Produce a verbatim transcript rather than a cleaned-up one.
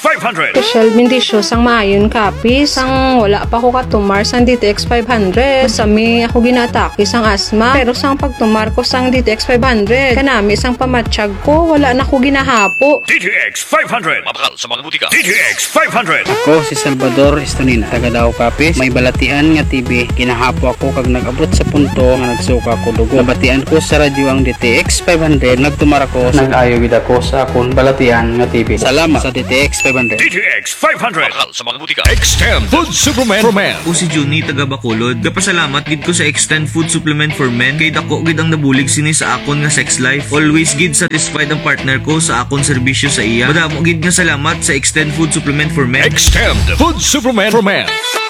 five hundred. Special bendisyo sang maayon kapi sang wala pa ko katumar sang D T X five hundred. Sami ako ginatake sang asma pero sang pagtumar ko sang D T X five hundred kanami sang pamatsyag ko wala na ko ginahapo. D T X five hundred. Mabakal sa mga butika. D T X five hundred. Ako si Salvador Estonina, taga Davao Capiz. May balatian nga T V, kinahapo ako kag nag-abot sa punto nga nagsuka ko dugo. Nabatian ko sa radyo ang D T X five hundred, nagtumar ako, nag-ayo gid ako sa akong balatian nga T V. Salamat sa D T X five hundred. D T X five hundred. Mabakal sa mga butika. Extend Food Supplement for Men. Ako si Juni taga Bacolod. Gapasalamat gid ko sa Extend Food Supplement for Men kay dako gid ang nabulig sini sa akon nga sex life. Always gid satisfied ang partner ko sa akon serbisyo sa iya. Madamo gid nga salamat sa Extend Food Supplement for Men. Extend Food Supplement for Men.